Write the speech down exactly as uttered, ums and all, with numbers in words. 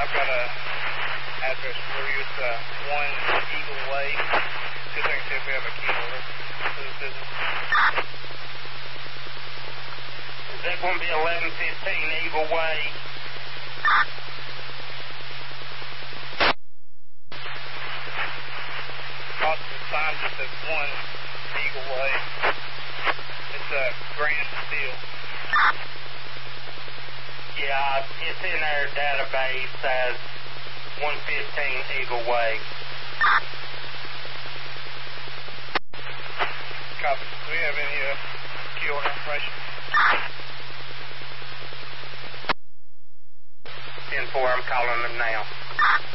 I've got a address for you. It's uh, one Eagle Way. See if I can see if we have a key holder for this business. Is that going to be eleven fifteen Eagle Way? Cost of the sign just says one Eagle Way. It's a Grand Steel. Yeah, it's in our database as one fifteen Eagle Way. Copy. Do we have any uh, key holder information? ten four, I'm calling them now.